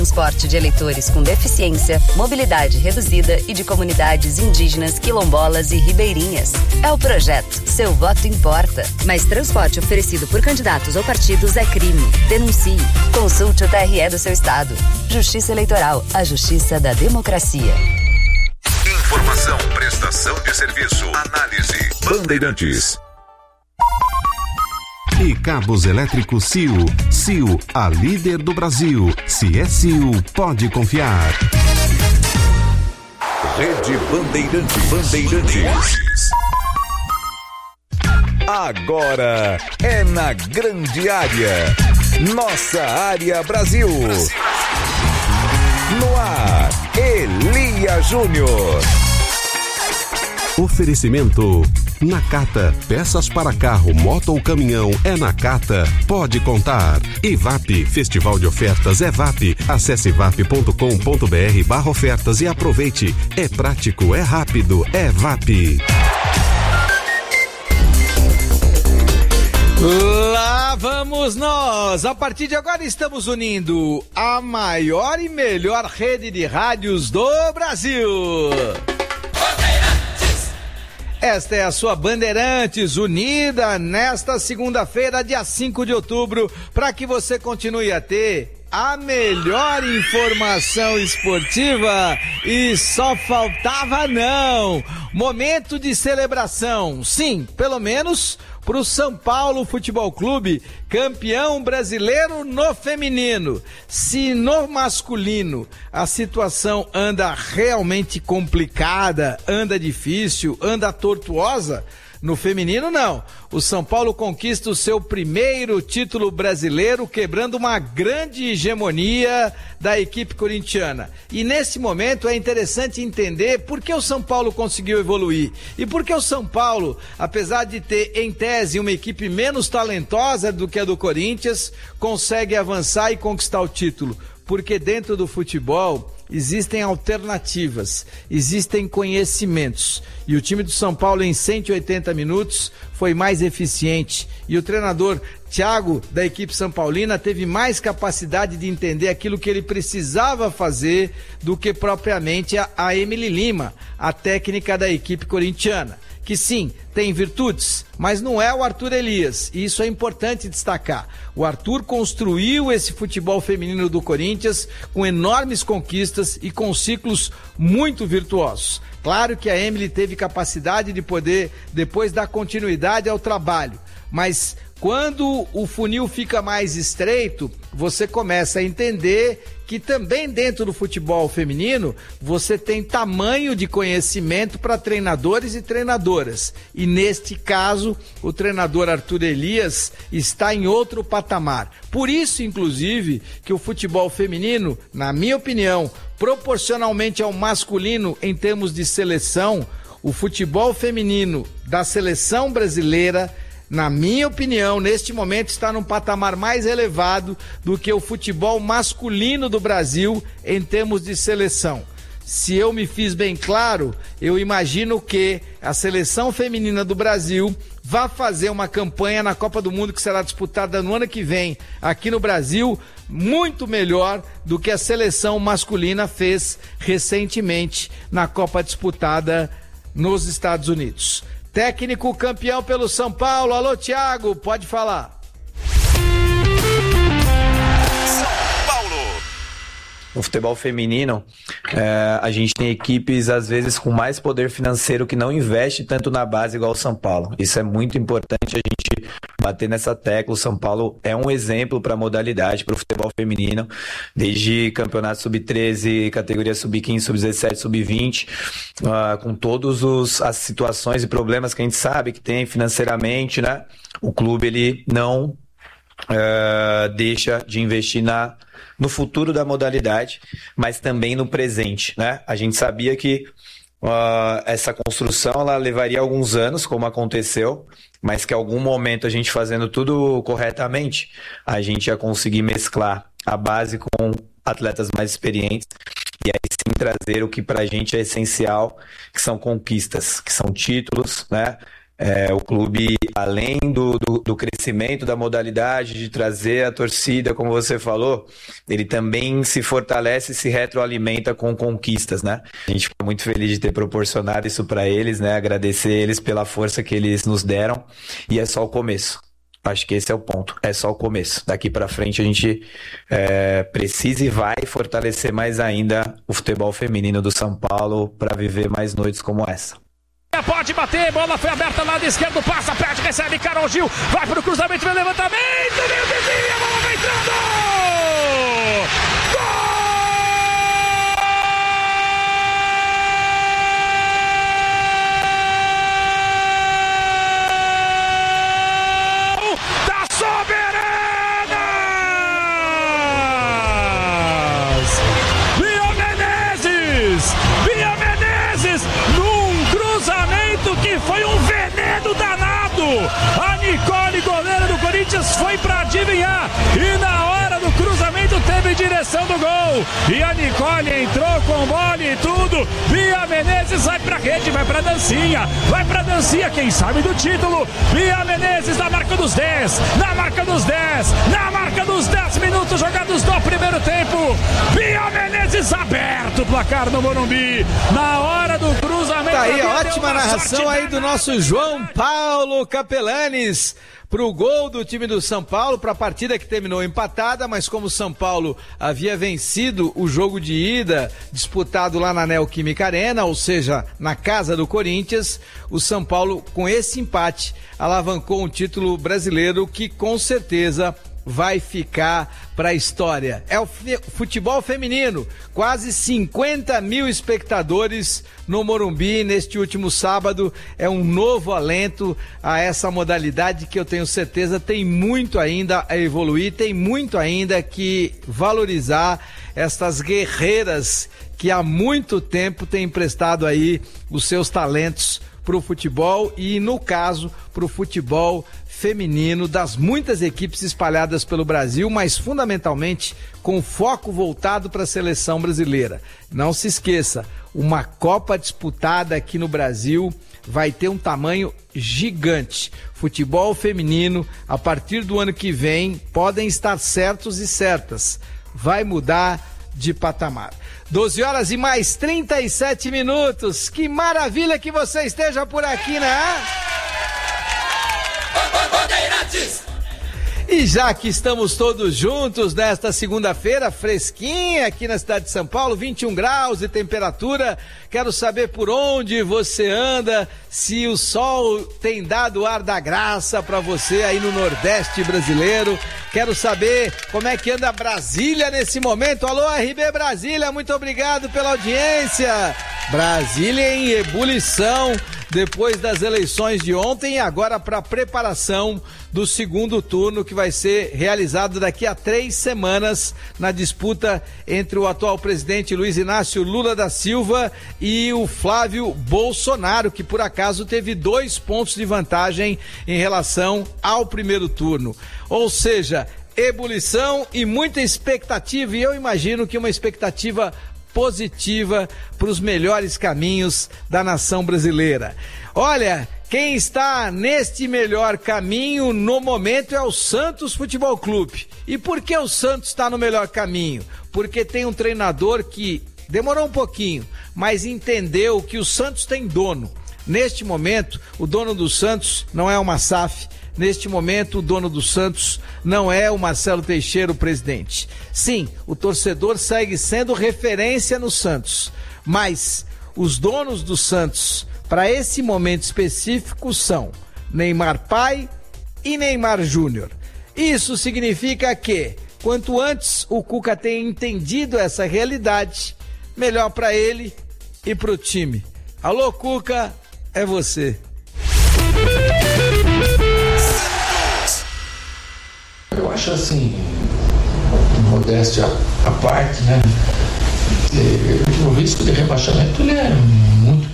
Transporte de eleitores com deficiência, mobilidade reduzida e de comunidades indígenas, quilombolas e ribeirinhas. É o projeto Seu Voto Importa. Mas transporte oferecido por candidatos ou partidos é crime. Denuncie. Consulte o TRE do seu estado. Justiça Eleitoral, a justiça da democracia. Informação, prestação de serviço, análise. Bandeirantes. E cabos elétricos Sil. Sil, a líder do Brasil. Se é Sil, pode confiar. Rede Bandeirantes. Agora é na grande área. Nossa área Brasil. No ar, Elia Júnior. Oferecimento Nakata, peças para carro, moto ou caminhão é Nakata, pode contar. EVAP, Festival de Ofertas EVAP. Acesse vap.com.br/ofertas e aproveite. É prático, é rápido, é VAP. Lá vamos nós! A partir de agora estamos unindo a maior e melhor rede de rádios do Brasil. Esta é a sua Bandeirantes, unida nesta segunda-feira, dia 5 de outubro, para que você continue a ter a melhor informação esportiva. E só faltava não! Momento de celebração, sim, pelo menos para o São Paulo Futebol Clube, campeão brasileiro no feminino. Se no masculino a situação anda realmente complicada, anda difícil, anda tortuosa, no feminino não. O São Paulo conquista o seu primeiro título brasileiro, quebrando uma grande hegemonia da equipe corintiana. E nesse momento é interessante entender por que o São Paulo conseguiu evoluir. E por que o São Paulo, apesar de ter em tese uma equipe menos talentosa do que a do Corinthians, consegue avançar e conquistar o título. Porque dentro do futebol existem alternativas, existem conhecimentos. E o time do São Paulo em 180 minutos foi mais eficiente. E o treinador Thiago, da equipe São Paulina, teve mais capacidade de entender aquilo que ele precisava fazer do que propriamente a Emily Lima, a técnica da equipe corintiana. Que sim, tem virtudes, mas não é o Arthur Elias, e isso é importante destacar. O Arthur construiu esse futebol feminino do Corinthians com enormes conquistas e com ciclos muito virtuosos. Claro que a Emily teve capacidade de poder depois dar continuidade ao trabalho, mas quando o funil fica mais estreito, você começa a entender que também dentro do futebol feminino você tem tamanho de conhecimento para treinadores e treinadoras. E neste caso, o treinador Arthur Elias está em outro patamar. Por isso, inclusive, que o futebol feminino, na minha opinião, proporcionalmente ao masculino em termos de seleção, o futebol feminino da seleção brasileira, na minha opinião, neste momento está num patamar mais elevado do que o futebol masculino do Brasil em termos de seleção. Se eu me fiz bem claro, eu imagino que a seleção feminina do Brasil vai fazer uma campanha na Copa do Mundo que será disputada no ano que vem aqui no Brasil, muito melhor do que a seleção masculina fez recentemente na Copa disputada nos Estados Unidos. Técnico campeão pelo São Paulo. Alô, Thiago, pode falar. São Paulo. No futebol feminino, a gente tem equipes, às vezes, com mais poder financeiro que não investe tanto na base igual o São Paulo. Isso é muito importante a gente bater nessa tecla. O São Paulo é um exemplo para a modalidade, para o futebol feminino, desde campeonato sub-13, categoria sub-15, sub-17, sub-20, com todas as situações e problemas que a gente sabe que tem financeiramente, né? O clube ele não deixa de investir no futuro da modalidade, mas também no presente, né? A gente sabia que essa construção ela levaria alguns anos, como aconteceu, mas que em algum momento a gente fazendo tudo corretamente, a gente ia conseguir mesclar a base com atletas mais experientes e aí sim trazer o que pra gente é essencial, que são conquistas, que são títulos, né? O clube, além do crescimento da modalidade, de trazer a torcida, como você falou, ele também se fortalece e se retroalimenta com conquistas, né? A gente fica muito feliz de ter proporcionado isso para eles, né? Agradecer eles pela força que eles nos deram, e é só o começo. Acho que esse é o ponto, é só o começo. Daqui para frente a gente precisa e vai fortalecer mais ainda o futebol feminino do São Paulo para viver mais noites como essa. Pode bater, bola foi aberta, lado esquerdo, passa, perde, recebe, Carol Gil, vai pro cruzamento, vem levantamento, meu vizinho, a bola vai entrando! Gol da Soberanas! Bia Menezes, que foi um veneno danado. A Nicole, goleira do Corinthians, foi pra adivinhar, e na hora do cruzamento teve direção do gol, e a Nicole entrou com bola e tudo. Bia Menezes vai pra rede, vai pra dancinha, quem sabe do título. Bia Menezes na marca dos 10, na marca dos 10 minutos jogados do primeiro tempo. Bia Menezes aberto o placar no Morumbi, na hora do cruzamento. Tá aí, ótima narração aí do nosso João Paulo Capelanes pro gol do time do São Paulo, para a partida que terminou empatada, mas como o São Paulo havia vencido o jogo de ida disputado lá na Neoquímica Arena, ou seja, na casa do Corinthians, o São Paulo, com esse empate, alavancou um título brasileiro que com certeza vai ficar para a história. É o futebol feminino, quase 50 mil espectadores no Morumbi neste último sábado. É um novo alento a essa modalidade que eu tenho certeza tem muito ainda a evoluir, tem muito ainda que valorizar estas guerreiras que há muito tempo têm emprestado aí os seus talentos para o futebol e, no caso, para o futebol feminino das muitas equipes espalhadas pelo Brasil, mas fundamentalmente com foco voltado para a seleção brasileira. Não se esqueça, uma Copa disputada aqui no Brasil vai ter um tamanho gigante. Futebol feminino, a partir do ano que vem, podem estar certos e certas, vai mudar de patamar. 12 horas e mais 37 minutos. Que maravilha que você esteja por aqui, né? E já que estamos todos juntos nesta segunda-feira fresquinha aqui na cidade de São Paulo, 21 graus de temperatura, quero saber por onde você anda, se o sol tem dado ar da graça para você aí no Nordeste brasileiro. Quero saber como é que anda Brasília nesse momento. Alô, RB Brasília, muito obrigado pela audiência. Brasília em ebulição depois das eleições de ontem e agora para a preparação do segundo turno que vai ser realizado daqui a 3 semanas na disputa entre o atual presidente Luiz Inácio Lula da Silva e o Flávio Bolsonaro, que por acaso teve 2 pontos de vantagem em relação ao primeiro turno. Ou seja, ebulição e muita expectativa, e eu imagino que uma expectativa positiva para os melhores caminhos da nação brasileira. Olha, quem está neste melhor caminho no momento é o Santos Futebol Clube. E por que o Santos está no melhor caminho? Porque tem um treinador que demorou um pouquinho, mas entendeu que o Santos tem dono. Neste momento, o dono do Santos não é uma SAF. Neste momento, o dono do Santos não é o Marcelo Teixeira, o presidente. Sim, o torcedor segue sendo referência no Santos, mas os donos do Santos, para esse momento específico, são Neymar pai e Neymar Júnior. Isso significa que, quanto antes o Cuca tenha entendido essa realidade, melhor para ele e para o time. Alô, Cuca, é você. Eu acho assim, modéstia à parte, né? O risco de rebaixamento ele é